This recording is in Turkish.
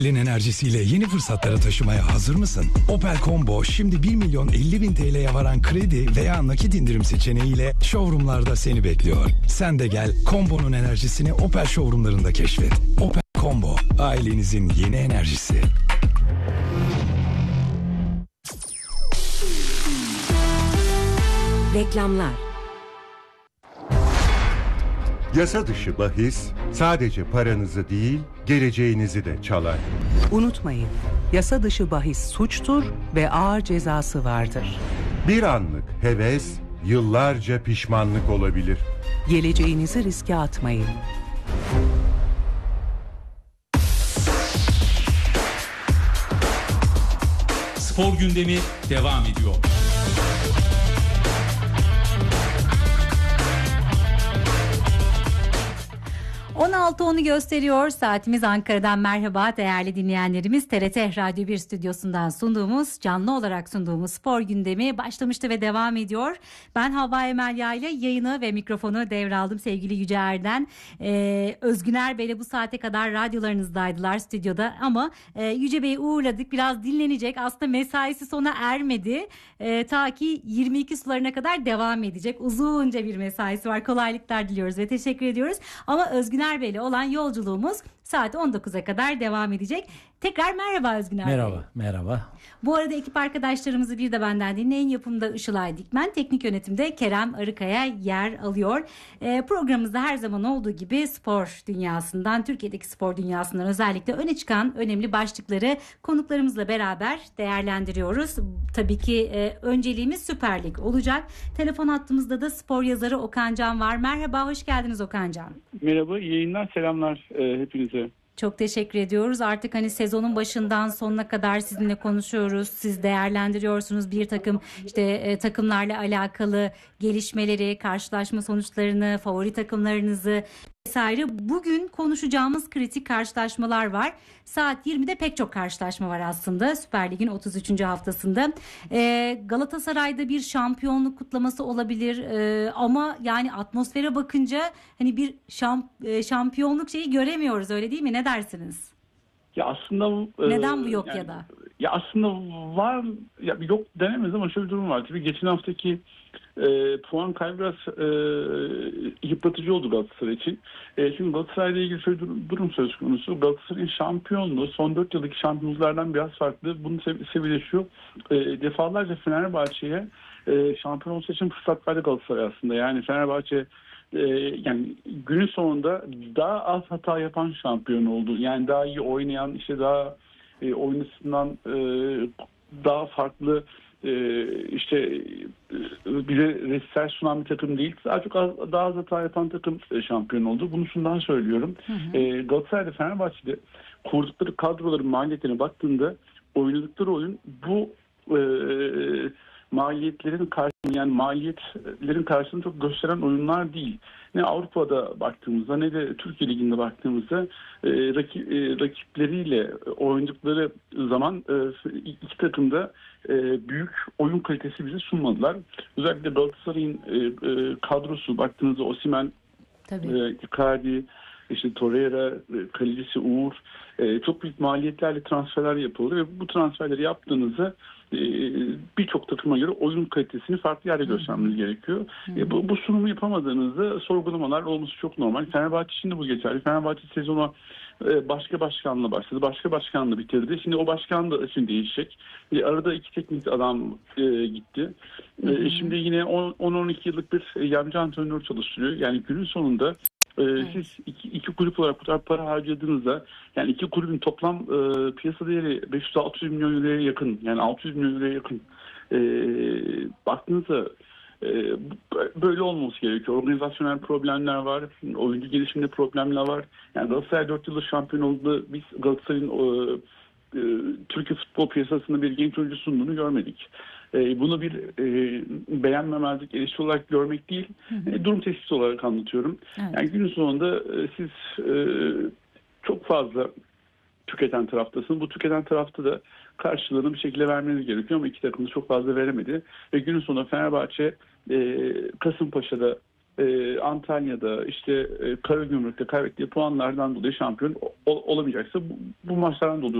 Opel'in enerjisiyle yeni fırsatlara taşımaya hazır mısın? Opel Combo şimdi 1.050.000 TL'ye varan kredi veya nakit indirim seçeneğiyle showroomlarda seni bekliyor. Sen de gel Combo'nun enerjisini Opel showroomlarında keşfet. Opel Combo, ailenizin yeni enerjisi. Reklamlar. Yasa dışı bahis sadece paranızı değil, geleceğinizi de çalar. Unutmayın, yasa dışı bahis suçtur ve ağır cezası vardır. Bir anlık heves, yıllarca pişmanlık olabilir. Geleceğinizi riske atmayın. Spor gündemi devam ediyor. 16:10'u gösteriyor. Saatimiz. Ankara'dan merhaba değerli dinleyenlerimiz. TRT Radyo 1 stüdyosundan canlı olarak sunduğumuz spor gündemi başlamıştı ve devam ediyor. Ben Havva Emelya ile yayını ve mikrofonu devraldım sevgili Yüce Erden. Özgüner Bey'le bu saate kadar radyolarınızdaydılar stüdyoda ama Yüce Bey'i uğurladık. Biraz dinlenecek. Aslında mesaisi sona ermedi. Ta ki 22 sularına kadar devam edecek. Uzunca bir mesaisi var. Kolaylıklar diliyoruz ve teşekkür ediyoruz. Ama Özgüner Bey'le olan yolculuğumuz saat 19'a kadar devam edecek. Tekrar merhaba Özgüner Bey. Merhaba. Bu arada ekip arkadaşlarımızı bir de benden dinleyin. Yapımda Işılay Dikmen, teknik yönetimde Kerem Arıkaya yer alıyor. Programımızda her zaman olduğu gibi spor dünyasından, Türkiye'deki spor dünyasından özellikle öne çıkan önemli başlıkları konuklarımızla beraber değerlendiriyoruz. Tabii ki önceliğimiz Süper Lig olacak. Telefon hattımızda da spor yazarı Okan Can var. Merhaba, hoş geldiniz Okan Can. Merhaba, iyi yayınlar, selamlar hepinize. Çok teşekkür ediyoruz. Artık sezonun başından sonuna kadar sizinle konuşuyoruz. Siz değerlendiriyorsunuz bir takım takımlarla alakalı gelişmeleri, karşılaşma sonuçlarını, favori takımlarınızı vesaire. Bugün konuşacağımız kritik karşılaşmalar var. Saat 20'de pek çok karşılaşma var aslında Süper Lig'in 33. haftasında. Galatasaray'da bir şampiyonluk kutlaması olabilir ama yani atmosfere bakınca bir şampiyonluk şeyi göremiyoruz, öyle değil mi? Ne dersiniz? Ya aslında neden bu yok ya da? Ya aslında var, ya yok denemez ama şöyle bir durum var. Tabii geçen haftaki puan kaybı biraz yıpratıcı oldu Galatasaray için. Çünkü Galatasaray'la ilgili şöyle durum söz konusu. Galatasaray'ın şampiyonluğu son 4 yıldaki şampiyonluklardan biraz farklı. Bunun sebebi de şu. Defalarca Fenerbahçe'ye şampiyon olması için fırsat verdi Galatasaray aslında. Yani Fenerbahçe yani günün sonunda daha az hata yapan şampiyon oldu. Yani daha iyi oynayan, daha oynasından daha farklı bize resitler sunan bir takım değil. Daha az hata yapan takım şampiyon oldu. Bunu şundan söylüyorum. Galatasaray'da, Fenerbahçe'de kurdukları kadroların maliyetlerine baktığında oynadıkları oyun bu maliyetlerin karşılığını çok gösteren oyunlar değil. Ne Avrupa'da baktığımızda ne de Türkiye Ligi'nde baktığımızda rakipleriyle oynadıkları zaman iki takım da büyük oyun kalitesi bize sunmadılar. Özellikle Galatasaray'ın kadrosu baktığınızda Osimhen, Icardi, Torreira, kalecisi Uğur, çok büyük maliyetlerle transferler yapıldı ve bu transferleri yaptığınızda birçok takıma göre oyun kalitesini farklı yerde göstermeniz gerekiyor. Bu sunumu yapamadığınızda sorgulamalar olması çok normal. Fenerbahçe için de bu geçerli. Fenerbahçe sezonu başka başkanla başladı. Başka başkanla bitirdi. Şimdi o başkan da şimdi değişecek. Arada iki teknik adam gitti. Şimdi yine 10-12 yıllık bir yabancı antrenör çalıştırıyor. Yani günün sonunda siz iki kulüp olarak bu kadar para harcadığınızda, yani iki kulübün toplam piyasa değeri 500-600 milyon euroya yakın, yani 600 milyon euroya yakın baktığınızda böyle olması gerekiyor. Organizasyonel problemler var, oyuncu gelişiminde problemler var. Yani Galatasaray 4 yıldır şampiyon oldu. Biz Galatasaray'ın Türkiye futbol piyasasında bir genç oyuncu sunduğunu görmedik. Bunu bir beğenmemezlik, eleştiri olarak görmek değil, durum tespiti olarak anlatıyorum. Evet. Yani günün sonunda siz çok fazla tüketen taraftasınız. Bu tüketen tarafta da karşılığını bir şekilde vermeniz gerekiyor ama iki takım da çok fazla veremedi. Ve günün sonunda Fenerbahçe Kasımpaşa'da Antalya'da işte Karagümrük'te kaybettiği puanlardan dolayı şampiyon olamayacaksa bu maçlardan dolayı